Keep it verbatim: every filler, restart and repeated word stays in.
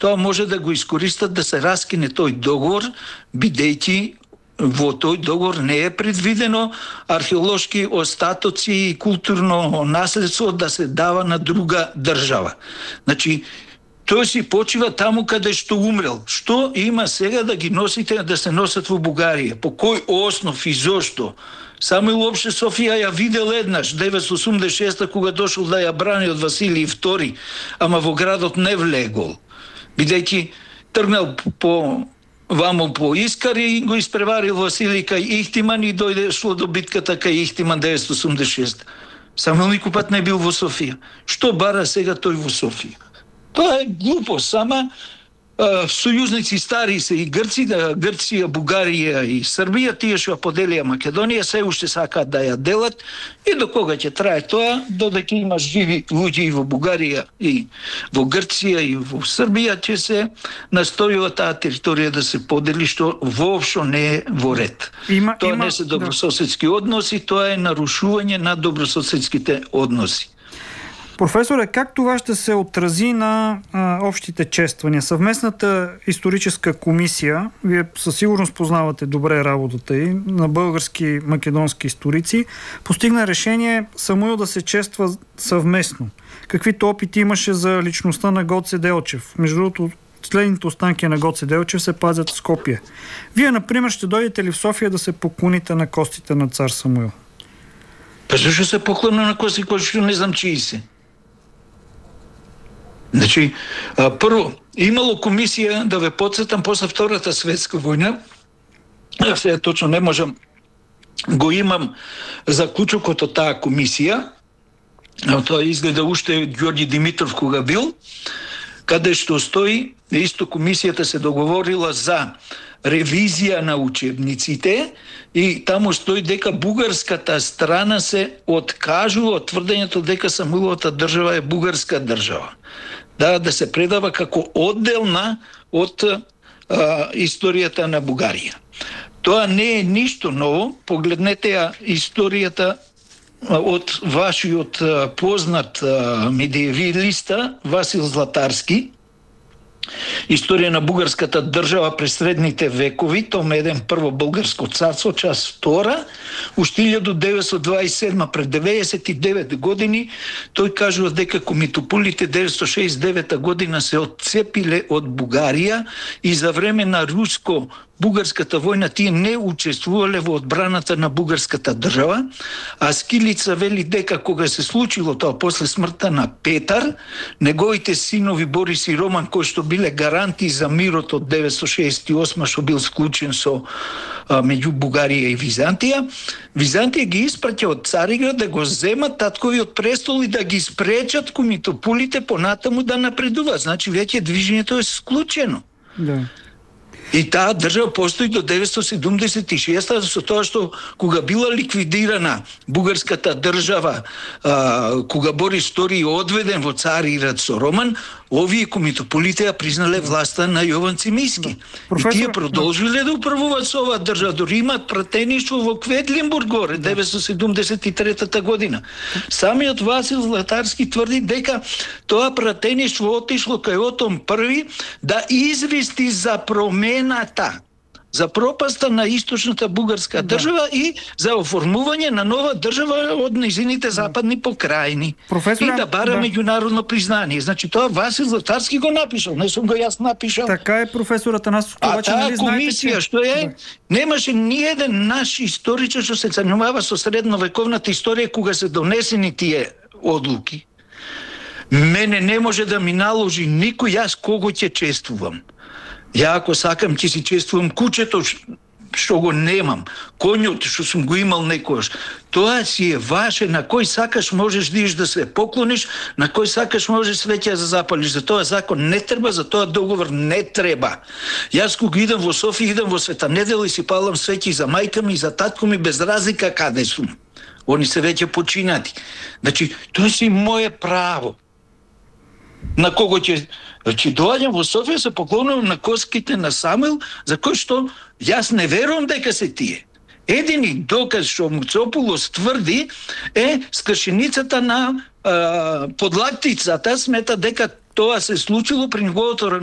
тоа може да го искористат да се раскине тој договор, бидејќи во тој договор не е предвидено археолошки остатоци и културно наследство да се дава на друга држава. Значи, тој си почива таму каде што умрел. Што има сега да ги носите, да се носат во Бугарија? По кој основ и зошто? Само и уопште Софија ја видел еднаш, деветстотини осумдесет и шеста, кога дошол да ја брани од Василий втори, ама во градот не влегол. Бидејќи тргнал по вамо по Искари и го испреварил Василий кај Ихтиман и дојде шло до битката кај Ихтиман деветстотини осумдесет и шеста. Самуил никогаш не бил во Софија. Што бара сега тој во Софија? Тоа е глупо, сама Uh, сојузници стари се и Грци, да, Грција, Бугарија и Србија, тие што ја поделија Македонија, се уште сакаат да ја делат и до кога ќе трае тоа, додека има живи луѓе и во Бугарија и во Грција и во Србија, ќе се настојува таа територија да се подели, што воопшто не е во ред. Има, тоа има, не се добрососедски да. односи, тоа е нарушување на добрососедските односи. Професоре, как това ще се отрази на а, общите чествания? Съвместната историческа комисия, вие със сигурност познавате добре работата и на български македонски историци, постигна решение Самуил да се чества съвместно. Каквито опити имаше за личността на Гоце Делчев. Между другото, следните останки на Гоце Делчев се пазят в Скопие. Вие, например, ще дойдете ли в София да се поклоните на костите на цар Самуил? Па защо се поклоня на кости, които не знам чии се? Значи, а, прво, имало комисија, да ве подсетам, после Втората светска војна, ја сега точно не можам, го имам заклучокот од таа комисија, тоа изгледа уште Ѓорѓи Димитров кога бил, каде што стои, исто комисијата се договорила за ревизија на учебниците и таму стои дека бугарската страна се откажува од тврдењето дека Самуиловата држава е бугарска држава. Да, да се предава како одделна од а, историјата на Бугарија. Тоа не е ништо ново. Погледнете ја историјата од вашиот а, познат а, медиевилиста Васил Златарски. Историја на бугарската држава през средните векови, том еден прво българско царство, част втора, уште илјада деветстотини дваесет и седма, пред деветдесет и девет години, тој кажува дека комитополите деветстотини шеесет и девета година се отцепиле од Бугарија и за време на руско-бугарската војна тие не учествувале во одбраната на бугарската држава, а Скилица вели дека кога се случило тоа после смртта на Петар, неговите синови Борис и Роман, кои што биле гаранти за мирот од деветстотини шеесет и осма, што бил склучен со а, меѓу Бугарија и Византија, Византија ги испраќа од Цариград да го земат татковиот престол и да ги спречат комитополите понатаму да напредуваат. Значи веќе движењето е склучено. Да. И таа држава постои до деветстотини седумдесет и шеста, со тоа што кога била ликвидирана бугарската држава, а, кога Борис втори одведен во Цариград со Роман, овие комитополите ја признале власта на Јован Цимиски. Да. И тие продолжиле да управуваат со оваа држава, дори имаат пратеништво во Кветлинбург горе, деветстотини седумдесет и трета година. Самиот Васил Златарски тврди дека тоа пратеништво отишло кај Отон први да извести за промената, за пропаста на источната бугарска држава, да, и за оформување на нова држава од низините западни покрајни. Професора, и да бара да. меѓународно признание. Значи тоа Васил Златарски го напишал, не сум го јас напишал. Така е, професор Атанасов. А таа комисија што е, да. немаше ни еден наш историчар што се занимава со средновековната историја кога се донесени тие одлуки. Мене не може да ми наложи никој јас кого ќе чествувам. Ја ако сакам ќе си чествувам кучето што го немам, конјот што сум го имал некојаш. Тоа си е ваше, на кој сакаш можеш да идеш да се поклониш, на кој сакаш можеш свеќа да запалиш. За тоа закон не треба, за тоа договор не треба. Јас кога идам во Софија, идам во Света Недела и си палам свеќи за мајка ми и за татко ми без разлика каде сум. Они се веќе починати. Значи, тоа си мое право. На кого ќе... Значи, доаѓам во Софија, се поклонувам на коските на Самуил, за кој што јас не верувам дека се тие. Едини доказ што Муцопулос тврди е скршеницата на а, подлактицата, смета дека тоа се случило при неговото